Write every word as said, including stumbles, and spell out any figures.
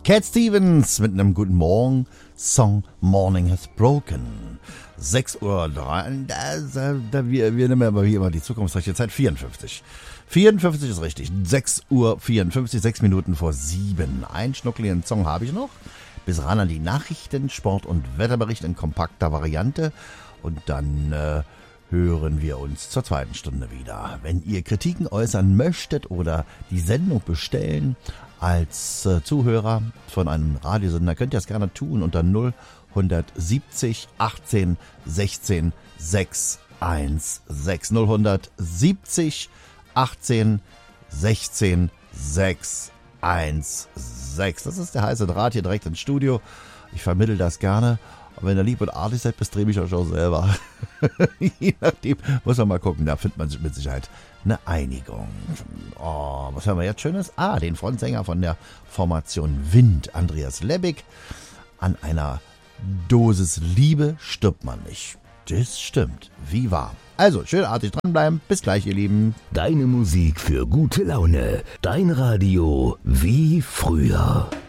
Cat Stevens mit einem guten Morgen. Song Morning Has Broken. sechs Uhr drei. Da, da, da, wir, wir nehmen aber hier immer die zukunftsreiche Zeit. vierundfünfzig. vierundfünfzig ist richtig. sechs Uhr vierundfünfzig, sechs Minuten vor sieben. Einen schnuckligen Song habe ich noch. Bis ran an die Nachrichten, Sport- und Wetterbericht in kompakter Variante. Und dann äh, hören wir uns zur zweiten Stunde wieder. Wenn ihr Kritiken äußern möchtet oder die Sendung bestellen als äh, Zuhörer von einem Radiosender, könnt ihr das gerne tun unter null siebzig achtzehn sechzehn sechshundertsechzehn. null siebzig achtzehn sechzehn sechshundertsechzehn. Das ist der heiße Draht hier direkt ins Studio. Ich vermittle das gerne. Und wenn ihr lieb und artig seid, bestrebe ich euch auch selber. Je nachdem, muss man mal gucken, da findet man mit Sicherheit eine Einigung. Oh, was haben wir jetzt Schönes? Ah, den Frontsänger von der Formation Wind, Andreas Lebbig. An einer Dosis Liebe stirbt man nicht. Das stimmt, wie wahr. Also, schön artig dranbleiben. Bis gleich, ihr Lieben. Deine Musik für gute Laune. Dein Radio wie früher.